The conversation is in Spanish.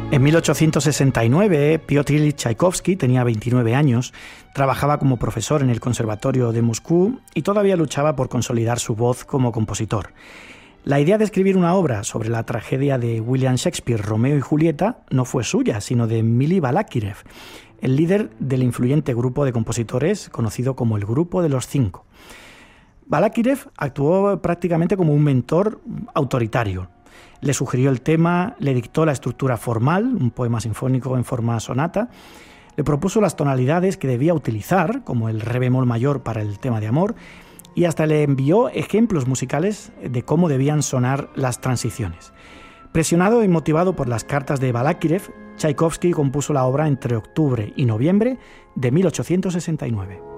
En 1869, Piotr Ilich Chaikovsky tenía 29 años, trabajaba como profesor en el Conservatorio de Moscú y todavía luchaba por consolidar su voz como compositor. La idea de escribir una obra sobre la tragedia de William Shakespeare, Romeo y Julieta, no fue suya, sino de Mily Balakirev, el líder del influyente grupo de compositores conocido como el Grupo de los Cinco. Balakirev actuó prácticamente como un mentor autoritario. Le sugirió el tema, le dictó la estructura formal, un poema sinfónico en forma sonata, le propuso las tonalidades que debía utilizar, como el re bemol mayor para el tema de amor, y hasta le envió ejemplos musicales de cómo debían sonar las transiciones. Presionado y motivado por las cartas de Balakirev, Tchaikovsky compuso la obra entre octubre y noviembre de 1869.